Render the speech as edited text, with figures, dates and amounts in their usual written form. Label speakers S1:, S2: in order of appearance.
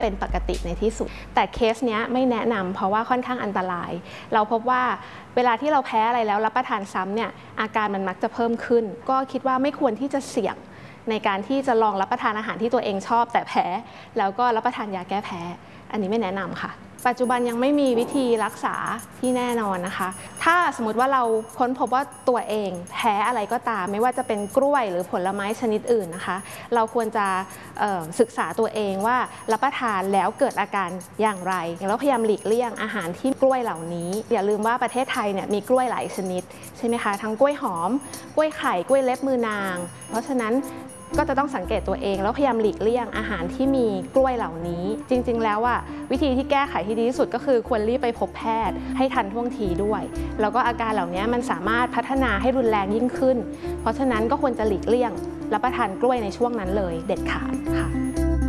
S1: เป็นปกติในที่สุดแต่เคสเนี้ยไม่แนะนำเพราะว่าค่อนข้างอันตรายเราพบว่าเวลาที่เราแพ้อะไรแล้วรับประทานซ้ำเนี่ยอาการมันมักจะเพิ่มขึ้นก็คิดว่าไม่ควรที่จะเสี่ยงในการที่จะลองรับประทานอาหารที่ตัวเองชอบแต่แพ้แล้วก็รับประทานยาแก้แพ้อันนี้ไม่แนะนำค่ะปัจจุบันยังไม่มีวิธีรักษาที่แน่นอนนะคะถ้าสมมติว่าเราค้นพบว่าตัวเองแพ้อะไรก็ตามไม่ว่าจะเป็นกล้วยหรือผลไม้ชนิดอื่นนะคะเราควรจะศึกษาตัวเองว่ารับประทานแล้วเกิดอาการอย่างไรแล้วพยายามหลีกเลี่ยงอาหารที่กล้วยเหล่านี้อย่าลืมว่าประเทศไทยเนี่ยมีกล้วยหลายชนิดใช่ไหมคะทั้งกล้วยหอมกล้วยไข่กล้วยเล็บมือนางเพราะฉะนั้นก็จะต้องสังเกตตัวเองแล้วพยายามหลีกเลี่ยงอาหารที่มีกล้วยเหล่านี้จริงๆแล้ววิธีที่แก้ไขที่ดีที่สุดก็คือควรรีบไปพบแพทย์ให้ทันท่วงทีด้วยแล้วก็อาการเหล่านี้มันสามารถพัฒนาให้รุนแรงยิ่งขึ้นเพราะฉะนั้นก็ควรจะหลีกเลี่ยงรับประทานกล้วยในช่วงนั้นเลยเด็ดขาดค่ะ